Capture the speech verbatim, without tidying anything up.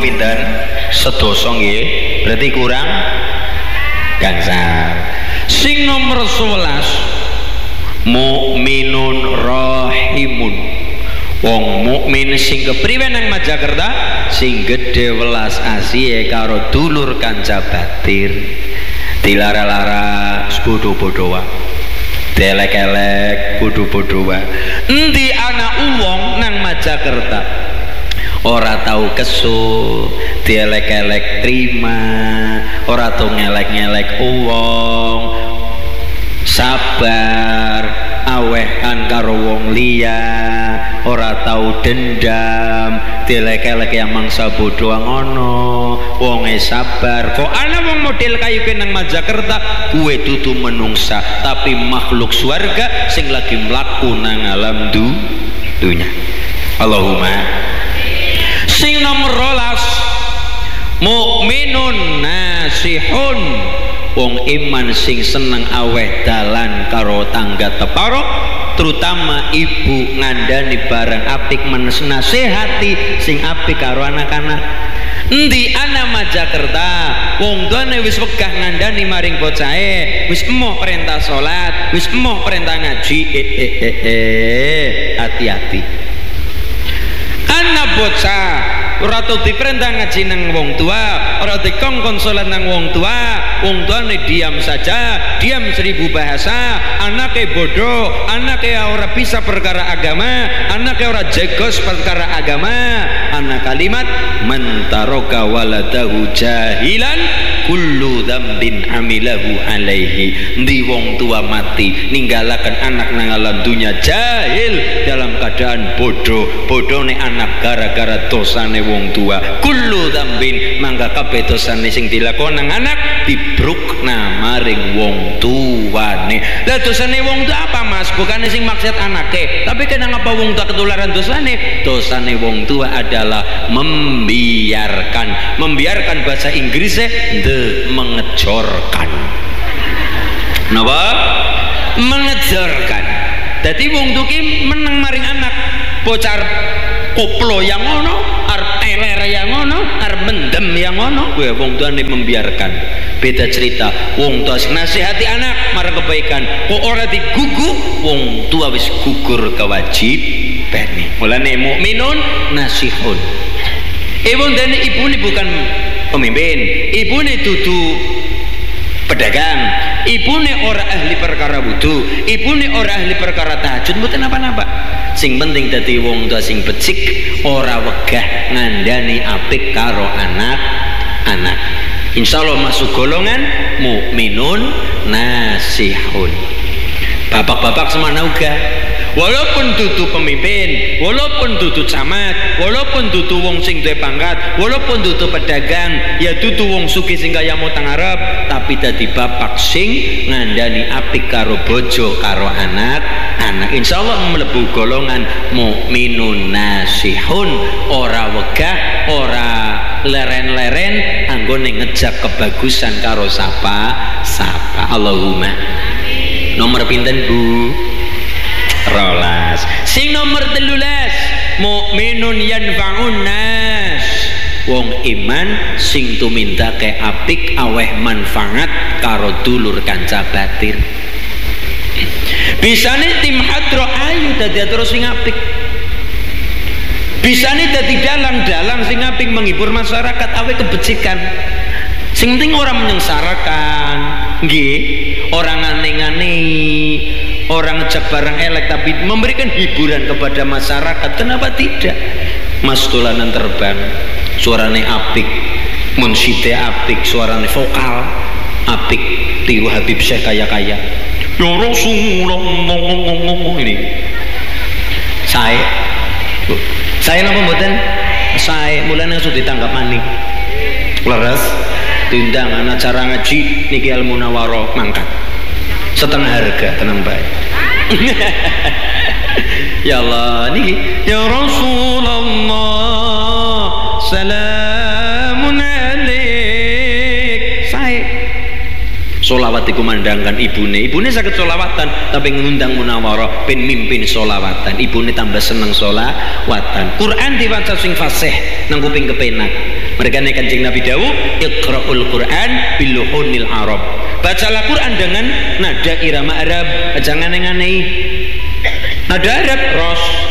pinten? Sedasa nggih. Berarti kurang gangsal. Sing nomor sebelas mukminun rahimun. Wong mukmin sing kepriwe nang Majakerta sing gedhe welas asih karo dulur kanca batir. Dilara-lara bodoh-bodoh wae. Delek-elek bodoh-bodoh wae. Endi ana wong nang Majakerta ora tau kesul, dielek-elek terima, ora tau ngelek-ngelek uwong, sabar, awehan karo wong liya, ora tau dendam, dielek-elek yang mangsa bodoh ngono, wonge sabar. Kok ana wong model kayu nang Majakerta, kuwe dudu menungsa, tapi makhluk swarga sing lagi mlaku nang alam du dunya. Allahumma. Sing nomor rolas mukminun nasihun, wong iman sing seneng aweh dalan karo tangga teparo, terutama ibu ngandani barang apik menasehati sing apik karo anak-anak. Endi ana Majakerta wong tuane wis wegah ngandani maring bocahe, wis emoh perintah salat, wis emoh perintah ngaji. Eh eh eh eh hati-hati. Ana bocah ora tau diperintah ngaji nang wong tua, ora dikongkon salat nang wong tua, wong tuane diam saja, diam seribu bahasa, anake bodoh, anake ora bisa perkara agama, anake ora jegos perkara agama. Ana kalimat man taraka waladahu jahilan kullu dzambin amilahu alaihi. Ndi wong tua mati ninggalaken anak nang alam dunya jahil dalam keadaan bodoh, bodone anak gara-gara dosane wong tua. Kullu dzambin mangga kabeh dosane sing dilakoni nang anak dibrukna maring wong tuane. Lah dosane wong tua apa Mas? Bukannya sing maksud anake, tapi kenapa wong tua ketularan dosane? Dosane wong tua adalah membiarkan. Membiarkan bahasa Inggrisnya the mengejorkan. Napa? Mengejorkan. Jadi wong tua ki meneng maring anak, bocah koplo yang ngono, arep teler yang ngono, arep mendem yang ngono, kowe wong tuane membiarkan. Beda cerita, wong tua sing nasihati anak marang kebaikan, kok ora digugu, wong tua wis gugur kewajibane. Mulane mukminun nasihun. Ibu dan ibu ini bukan pemimpin, ibu ini dudu pedagang, ibu ini orang ahli perkara wudu, ibu ini orang ahli perkara tahajud, mboten apa-apa. Sing penting dadi wong tua sing becik, ora wegah ngandani apik karo anak-anak. Insyaallah masuk golongan mukminun nasihun. Bapak-bapak semana uga, walaupun dudu pemimpin, walaupun dudu camat, walaupun dudu wong sing duwe pangkat, walaupun dudu pedagang, ya dudu wong sugih sing kaya mutang arep, tapi dadi bapak sing ngandani apik karo bojo karo anak anak. Insyaallah mlebu golongan mukminun nasihun, ora wegah, ora leren-leren anggone ngejak kebagusan karo sapa sapa. Allahumma. Nomor pinten Bu? Rolas. Sing nomor telulas mukminun yanfa'un nas, wong iman sing tumindake apik aweh manfaat karo dulur kanca batir. Bisane tim hadro ayu dadi terus sing apik, bisane dadi dalang-dalang sing apik menghibur masyarakat aweh kebecikan. Sing penting orang menyengsarakan, nggih, orang aneh-aneh, orang ngejak barang elek, tapi memberikan hiburan kepada masyarakat. Kenapa tidak? Mas dolanan terbang, suarane apik, munside apik, suarane vokal apik, tiru Habib Syekh kaya-kaya. Ya Rasulullah ini. Saya, saya napa mboten? Saya mulane sudah ditanggap maning. Leres. Diundang anak acara ngaji niki Al Munawwarah mangkat setengah harga, tenang baik. Ya Allah niki ya Rasulullah salamun alaik. Saya solawat dikumandangkan ibune, ibune saged solawatan tapi ngundang Munawwarah ben mimpin solawatan, ibune tambah seneng solawatan. Quran diwaca sing fasih nang kuping kepenak, Mereka nih Kanjeng Nabi dawuh, Iqra'ul Qur'an biluhunil Arab. Bacalah Quran dengan nada irama Arab, jangan aneh-aneh. Nada Arab ros